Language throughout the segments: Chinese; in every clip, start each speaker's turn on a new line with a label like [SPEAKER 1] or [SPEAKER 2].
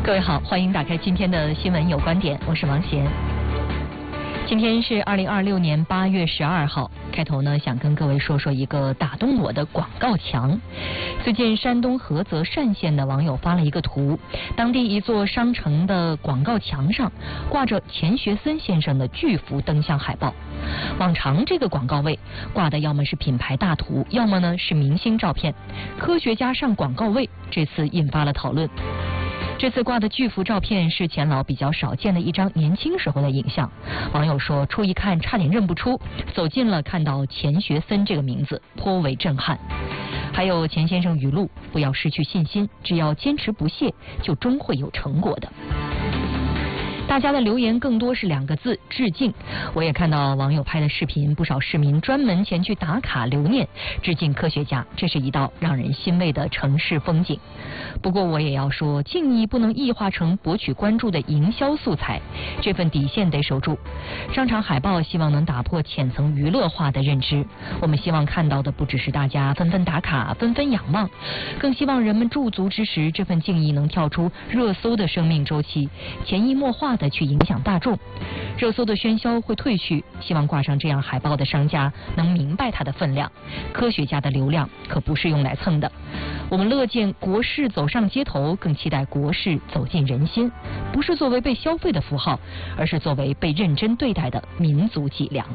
[SPEAKER 1] 各位好，欢迎打开今天的新闻有观点，我是王贤。今天是2026年8月12号，开头呢想跟各位说说一个打动我的广告墙。最近山东菏泽单县的网友发了一个图，当地一座商城的广告墙上挂着钱学森先生的巨幅灯箱海报。往常这个广告位挂的要么是品牌大图，要么呢是明星照片。科学家上广告位，这次引发了讨论。这次挂的巨幅照片是钱老比较少见的一张年轻时候的影像，网友说初一看差点认不出，走近了看到钱学森这个名字颇为震撼。还有钱先生语录，不要失去信心，只要坚持不懈，就终会有成果的。大家的留言更多是2个字：致敬。我也看到网友拍的视频，不少市民专门前去打卡留念，致敬科学家，这是一道让人欣慰的城市风景。不过我也要说，敬意不能异化成博取关注的营销素材，这份底线得守住。商场海报希望能打破浅层娱乐化的认知，我们希望看到的不只是大家纷纷打卡、纷纷仰望，更希望人们驻足之时，这份敬意能跳出热搜的生命周期，潜移默化的去影响大众。热搜的喧嚣会退去，希望挂上这样海报的商家能明白它的分量。科学家的流量可不是用来蹭的。我们乐见国事走上街头，更期待国事走进人心，不是作为被消费的符号，而是作为被认真对待的民族脊梁。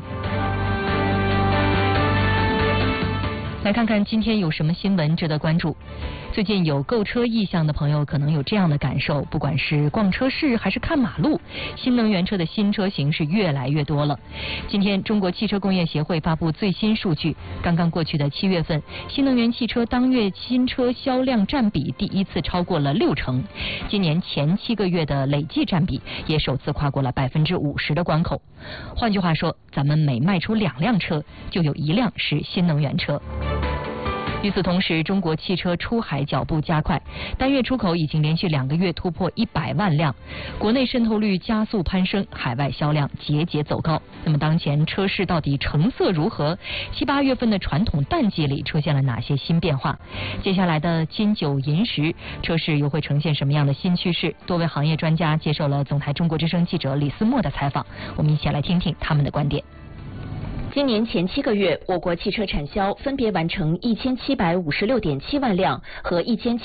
[SPEAKER 1] 来看看今天有什么新闻值得关注。最近有购车意向的朋友可能有这样的感受，不管是逛车市还是看马路，新能源车的新车型是越来越多了。今天中国汽车工业协会发布最新数据，刚刚过去的7月份，新能源汽车当月新车销量占比第一次超过了60%，今年前7个月的累计占比也首次跨过了50%的关口。换句话说，咱们每卖出2辆车，就有1辆是新能源车。与此同时，中国汽车出海脚步加快，单月出口已经连续2个月突破100万辆，国内渗透率加速攀升，海外销量节节走高。那么当前车市到底成色如何？7、8月份的传统淡季里出现了哪些新变化？接下来的金九银十，车市又会呈现什么样的新趋势？多位行业专家接受了总台中国之声记者李思墨的采访，我们一起来听听他们的观点。
[SPEAKER 2] 今年前7个月，我国汽车产销分别完成1756.7万辆和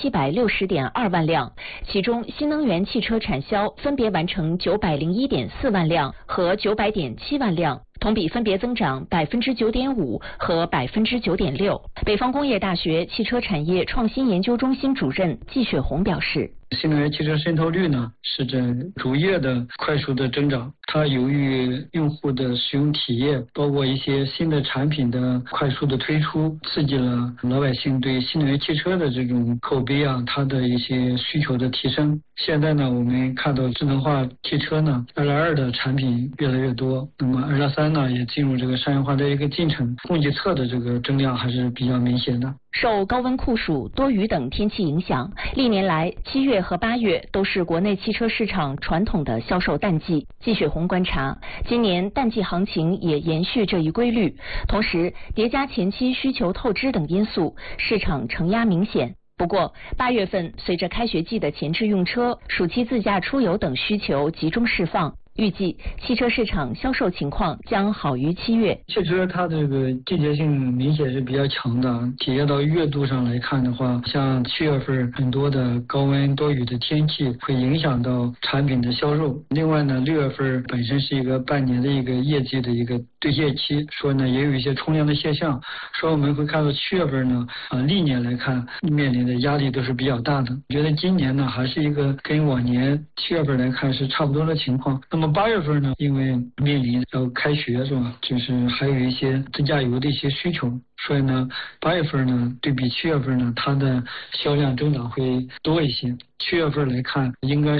[SPEAKER 2] 1760.2万辆，其中新能源汽车产销分别完成901.4万辆和900.7万辆，同比分别增长9.5%和9.6%。北方工业大学汽车产业创新研究中心主任季雪红表示，
[SPEAKER 3] 新能源汽车渗透率呢是在逐月的快速的增长，它由于用户的使用体验，包括一些新的产品的快速的推出，刺激了老百姓对新能源汽车的这种口碑啊，它的一些需求的提升。现在呢，我们看到智能化汽车呢，2.2的产品越来越多，那么2.3呢也进入这个商业化的一个进程，供给侧的这个增量还是比较明显的。
[SPEAKER 2] 受高温酷暑、多雨等天气影响，历年来7月和8月都是国内汽车市场传统的销售淡季。季雪红观察，今年淡季行情也延续这一规律，同时叠加前期需求透支等因素，市场承压明显。不过8月份随着开学季的前置用车、暑期自驾出游等需求集中释放，预计汽车市场销售情况将好于7月。
[SPEAKER 3] 汽车它这个季节性明显是比较强的，体现到月度上来看的话，像7月份很多的高温多雨的天气会影响到产品的销售。另外呢，6月份本身是一个半年的一个业绩的一个兑现期，所以呢也有一些冲量的现象，所以我们会看到7月份呢历年来看面临的压力都是比较大的。我觉得今年呢还是一个跟往年7月份来看是差不多的情况。那么8月份呢，因为面临要开学是吧，就是还有一些自驾游的一些需求，所以呢8月份呢对比7月份呢，它的销量增长会多一些。7月份来看应该